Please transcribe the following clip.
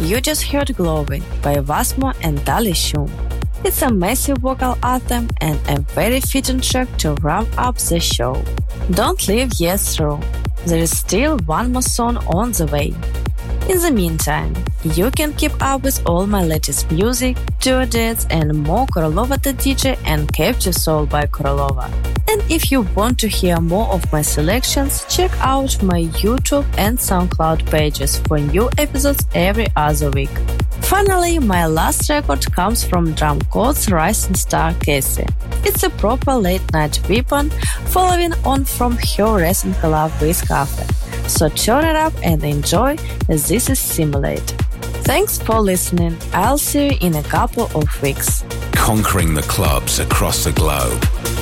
You just heard Glowing by Vasmo and Dali Shum. It's a massive vocal anthem and a very fitting track to wrap up the show. Don't leave yet through. There is still one more song on the way. In the meantime, you can keep up with all my latest music, tour dates and more Korolova the DJ and Capture Soul by Korolova. And if you want to hear more of my selections, check out my YouTube and SoundCloud pages for new episodes every other week. Finally, my last record comes from Drum Code's rising star Cassie. It's a proper late-night weapon, following on from her recent collab with Cafe. So turn it up and enjoy, as this is Simulate. Thanks for listening. I'll see you in a couple of weeks. Conquering the clubs across the globe.